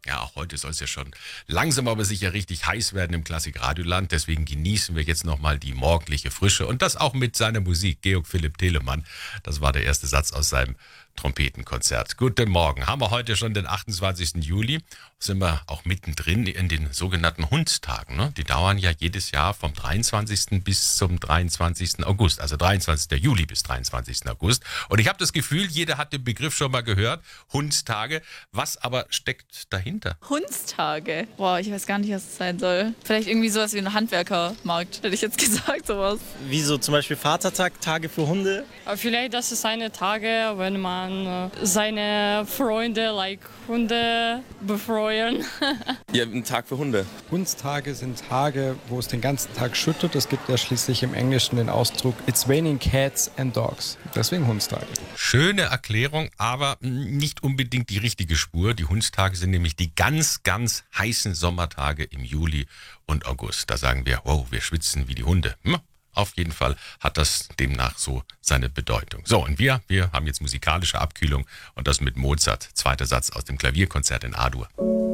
Ja, auch heute soll es ja schon langsam aber sicher richtig heiß werden im Klassik-Radioland. Deswegen genießen wir jetzt nochmal die morgendliche Frische und das auch mit seiner Musik. Georg Philipp Telemann, das war der erste Satz aus seinem Trompetenkonzert. Guten Morgen. Haben wir heute schon den 28. Juli. Sind wir auch mittendrin in den sogenannten Hundstagen. Ne? Die dauern ja jedes Jahr vom 23. bis zum 23. August. Also 23. Juli bis 23. August. Und ich habe das Gefühl, jeder hat den Begriff schon mal gehört. Hundstage. Was aber steckt dahinter? Hundstage? Boah, ich weiß gar nicht, was es sein soll. Vielleicht irgendwie sowas wie ein Handwerkermarkt, hätte ich jetzt gesagt, sowas. Wie so zum Beispiel Vatertag, Tage für Hunde. Aber vielleicht das ist eine Tage, wenn man seine Freunde, Hunde befreuen. Ja, ein Tag für Hunde. Hundstage sind Tage, wo es den ganzen Tag schüttet. Es gibt ja schließlich im Englischen den Ausdruck It's raining cats and dogs. Deswegen Hundstage. Schöne Erklärung, aber nicht unbedingt die richtige Spur. Die Hundstage sind nämlich die ganz, ganz heißen Sommertage im Juli und August. Da sagen wir, wow, wir schwitzen wie die Hunde. Auf jeden Fall hat das demnach so seine Bedeutung. So, und wir haben jetzt musikalische Abkühlung und das mit Mozart. Zweiter Satz aus dem Klavierkonzert in A-Dur.